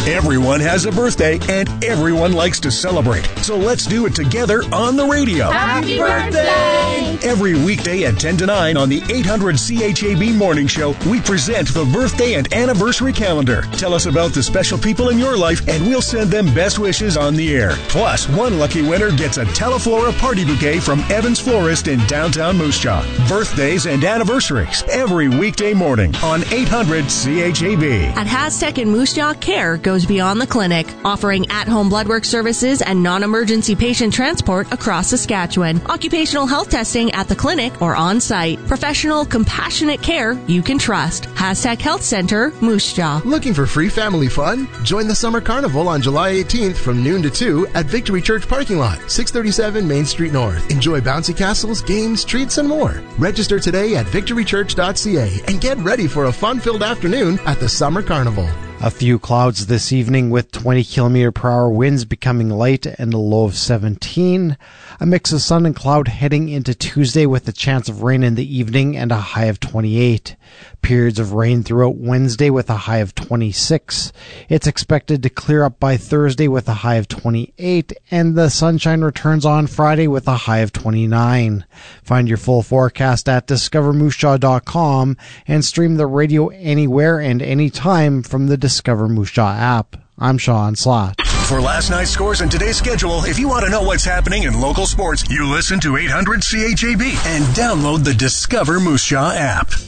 Everyone has a birthday, and everyone likes to celebrate. So let's do it together on the radio. Happy birthday! Every weekday at 10 to 9 on the 800 CHAB Morning Show, we present the birthday and anniversary calendar. Tell us about the special people in your life, and we'll send them best wishes on the air. Plus, one lucky winner gets a Teleflora party bouquet from Evans Florist in downtown Moose Jaw. Birthdays and anniversaries every weekday morning on 800 CHAB. At Haztec and Moose Jaw, care goes beyond the clinic, offering at-home blood work services and non-emergency patient transport across Saskatchewan. Occupational health testing at the clinic or on-site. Professional, compassionate care you can trust. Haztec Health Center, Moose Jaw. Looking for free family fun? Join the Summer Carnival on July 18th from noon to 2 at Victory Church Parking Lot, 637 Main Street North. Enjoy bouncy castles, games, treats, and more. Register today at victorychurch.ca and get ready for a fun-filled afternoon at the Summer Carnival. A few clouds this evening with 20 km/h winds becoming light and a low of 17. A mix of sun and cloud heading into Tuesday with a chance of rain in the evening and a high of 28. Periods of rain throughout Wednesday with a high of 26. It's expected to clear up by Thursday with a high of 28, and the sunshine returns on Friday with a high of 29. Find your full forecast at discovermoosejaw.com and stream the radio anywhere and anytime from the Discover Moose Jaw app. I'm Sean Slott. For last night's scores and today's schedule, if you want to know what's happening in local sports, you listen to 800 CHAB and download the Discover Moose Jaw app.